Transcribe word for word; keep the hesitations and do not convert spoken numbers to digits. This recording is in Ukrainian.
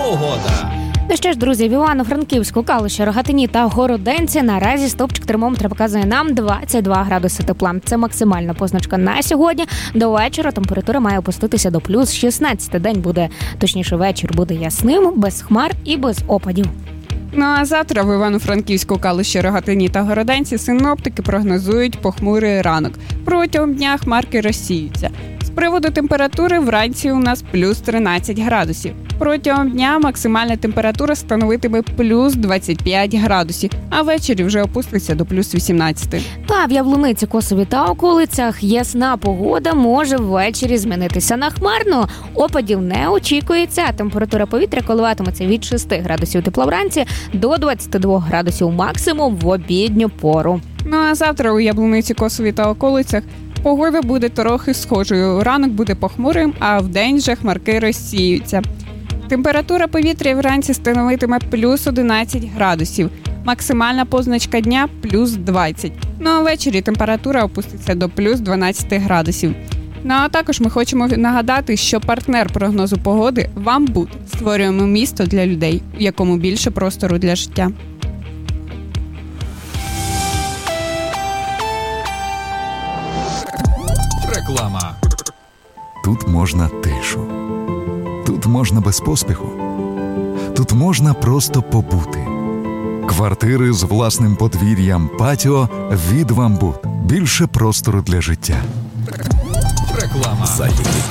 погода. Ну що ж, друзі, в Івано-Франківську, Калуші, Рогатині та Городенці наразі стовпчик термометра показує нам двадцять два градуси тепла. Це максимальна позначка на сьогодні. До вечора температура має опуститися до плюс шістнадцять. День буде, точніше, вечір буде ясним, без хмар і без опадів. Ну а завтра в Івано-Франківську, Калуші, Рогатині та Городенці синоптики прогнозують похмурий ранок. Протягом дня хмарки розсіються. З приводу температури вранці у нас плюс тринадцять градусів. Протягом дня максимальна температура становитиме плюс двадцять п'ять градусів, а ввечері вже опуститься до плюс вісімнадцять. Та в Яблуниці, Косові та околицях ясна погода може ввечері змінитися на хмарну. Опадів не очікується, а температура повітря коливатиметься від шести градусів тепла вранці до двадцяти двох градусів максимум в обідню пору. Ну а завтра у Яблуниці, Косові та околицях погода буде трохи схожою. Ранок буде похмурим, а вдень же хмарки розсіються. Температура повітря вранці становитиме плюс одинадцять градусів. Максимальна позначка дня – плюс двадцять. Ну а ввечері температура опуститься до плюс дванадцять градусів. Ну а також ми хочемо нагадати, що партнер прогнозу погоди – «Вамбут». Створюємо місто для людей, в якому більше простору для життя. Реклама. Тут можна тишу. Тут можна без поспіху. Тут можна просто побути. Квартири з власним подвір'ям, патіо від «Вамбут». Більше простору для життя. Реклама.